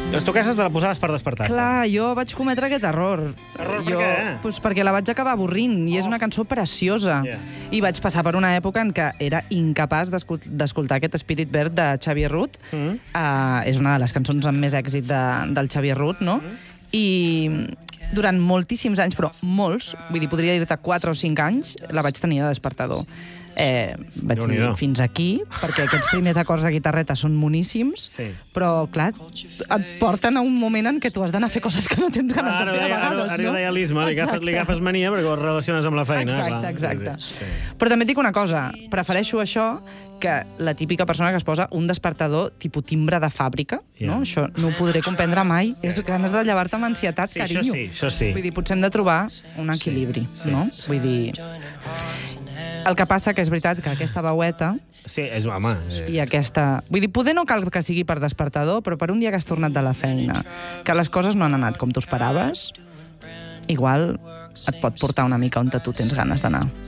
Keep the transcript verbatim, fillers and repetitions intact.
Les tu casa te la posaves per despertar-te. Clar, jo vaig cometre aquest error. Error per jo, què? Pues perquè la vaig acabar avorrint, i és una cançó preciosa. Yeah. I vaig passar per una època en què era incapaç d'escol- d'escoltar aquest Spirit Bird de Xavier Rut. Mm. Uh, és una de les cançons amb més èxit de, del Xavier Rut, no? Mm. I durant moltíssims anys, però molts, vull dir, podria dir-te quatre o cinc anys, la vaig tenir de despertador. Eh, vaig dir fins aquí, perquè aquests primers acords de guitarreta són moníssims, sí. Però, clar, et porten a un moment en què tu has d'anar a fer coses que no tens ganes ara, de fer a vegades, ara, ara, no? Ara idealisme, li agafes, li agafes mania perquè ho relaciones amb la feina. Exacte, clar. exacte. Sí. Però també et dic una cosa, prefereixo això que la típica persona que es posa un despertador tipus timbre de fàbrica, yeah. No? Això no ho podré comprendre mai. És ganes de llevar-te amb ansietat, sí, carinyo. Això sí, això sí. Vull dir, potser hem de trobar un equilibri, sí, sí. No? Vull dir... El que passa que és veritat que aquesta veueta... Sí, és home... Eh... I aquesta... Vull dir, poder no cal que sigui per despertador, però per un dia que has tornat de la feina, que les coses no han anat com tu esperaves, igual et pot portar una mica on tu tens ganes d'anar.